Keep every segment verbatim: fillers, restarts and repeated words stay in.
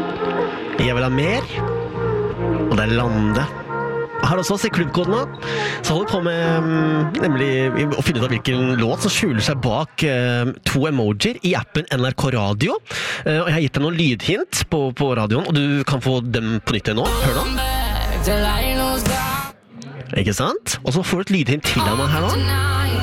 Jeg vil ha mer, og det er Lande. Her også, se klubbkodene, så holder vi på med nemlig å finne ut av hvilken låt som skjuler seg bak uh, to emojier i appen N R K Radio. Uh, og jeg har gitt deg noen lydhint på, på radioen, og du kan få dem på nytt nå. Hør nå. Ikke sant? Og så får du et lydhint til av meg her nå.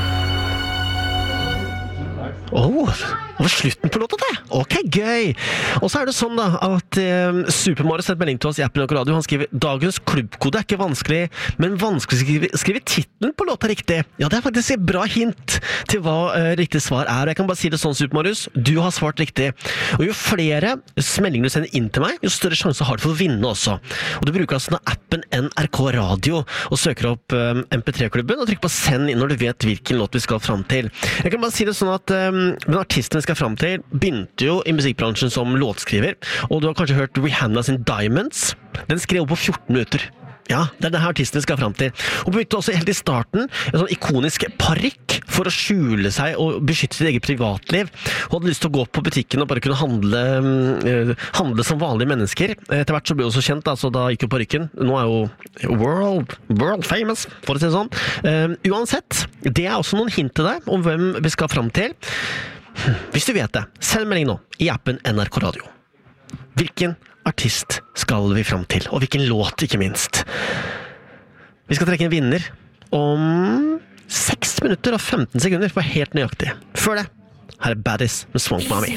Åh, det var slutten på låta det. Ok, gøy. Og så er det sånn da, at eh, Super Mario sendte melding til oss i appen N R K Radio. Han skriver, dagens klubbkode er ikke vanskelig, men vanskelig å skrive, skrive titlen på låta riktig. Ja, det er faktisk et bra hint til hva eh, riktig svar er. Og jeg kan bare si det sånn, Super Marius, du har svart riktig. Og jo flere meldinger du sender inn til meg, jo større sjanse har du for å vinne også. Og du bruker altså appen N R K Radio og søker opp eh, M P tre-klubben og trykker på send inn når du vet hvilken låt vi skal fram til. Jeg kan bare si det sånn at eh, den artisten vi skal fram til begynte jo i musikkbransjen som låtskriver, og du har kanskje hørt Rihanna sin Diamonds. Den skrev på fjorten minutter. Ja, det er denne artisten vi skal fram til. Og brukte også helt i starten en sånn ikonisk parykk for å skjule seg og beskytte sitt eget privatliv. Hun hadde lyst til å gå på butikken og bare kunne handle, uh, handle som vanlige mennesker. Etter hvert så ble hun også kjent, altså da gikk jo parykken. Nå er hun world, world famous, for å si det sånn. Uh, uansett, det er også noen hint til deg om hvem vi skal fram til. Hvis du vet det, send melding nå i appen N R K Radio. Hvilken artist skal vi fram til? Og hvilken låt, ikke minst? Vi skal trekke en vinner om seks minutter og femten sekunder, for helt nøyaktig. Før det, her er Baddies med Swamp Mommy.